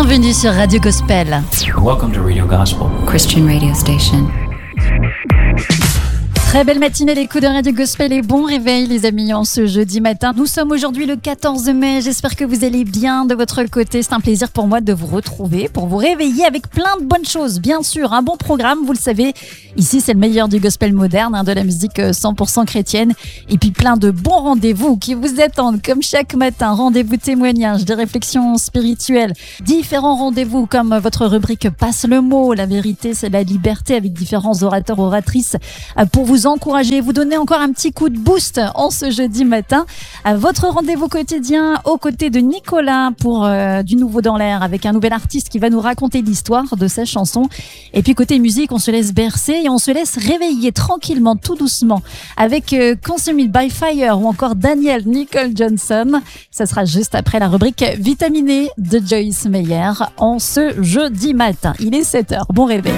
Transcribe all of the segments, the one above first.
Bienvenue sur Radio Gospel. Welcome to Radio Gospel, Christian radio station. Très belle matinée, les coups de Radio Gospel et bon réveil les amis en ce jeudi matin. Nous sommes aujourd'hui le 14 mai, j'espère que vous allez bien de votre côté. C'est un plaisir pour moi de vous retrouver, pour vous réveiller avec plein de bonnes choses. Bien sûr, un bon programme, vous le savez. Ici, c'est le meilleur du gospel moderne, de la musique 100% chrétienne. Et puis plein de bons rendez-vous qui vous attendent comme chaque matin. Rendez-vous témoignages, des réflexions spirituelles, différents rendez-vous comme votre rubrique Passe le mot. La vérité, c'est la liberté avec différents orateurs, oratrices pour vous encourager, vous donner encore un petit coup de boost en ce jeudi matin. À votre rendez-vous quotidien aux côtés de Nicolas pour du nouveau dans l'air avec un nouvel artiste qui va nous raconter l'histoire de sa chanson. Et puis côté musique, on se laisse bercer et on se laisse réveiller tranquillement, tout doucement avec Consumed by Fire ou encore Daniel Nicole Johnson. Ça sera juste après la rubrique Vitaminée de Joyce Meyer en ce jeudi matin. Il est 7h. Bon réveil.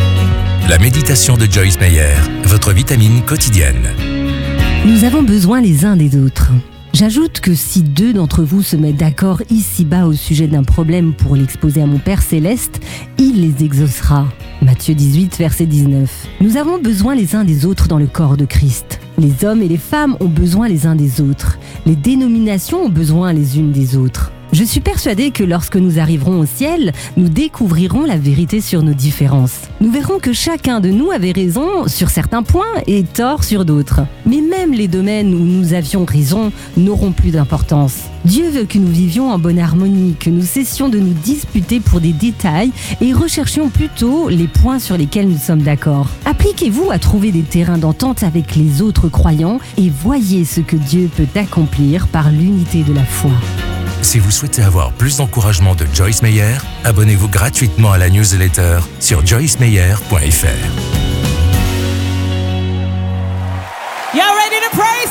La méditation de Joyce Meyer, votre vitamine quotidienne. Nous avons besoin les uns des autres. J'ajoute que si deux d'entre vous se mettent d'accord ici-bas au sujet d'un problème pour l'exposer à mon Père Céleste, il les exaucera. Matthieu 18, verset 19. Nous avons besoin les uns des autres dans le corps de Christ. Les hommes et les femmes ont besoin les uns des autres. Les dénominations ont besoin les unes des autres. Je suis persuadée que lorsque nous arriverons au ciel, nous découvrirons la vérité sur nos différences. Nous verrons que chacun de nous avait raison sur certains points et tort sur d'autres. Mais même les domaines où nous avions raison n'auront plus d'importance. Dieu veut que nous vivions en bonne harmonie, que nous cessions de nous disputer pour des détails et recherchions plutôt les points sur lesquels nous sommes d'accord. Appliquez-vous à trouver des terrains d'entente avec les autres croyants et voyez ce que Dieu peut accomplir par l'unité de la foi. Si vous souhaitez avoir plus d'encouragement de Joyce Meyer, abonnez-vous gratuitement à la newsletter sur joycemeyer.fr. Y'all ready to praise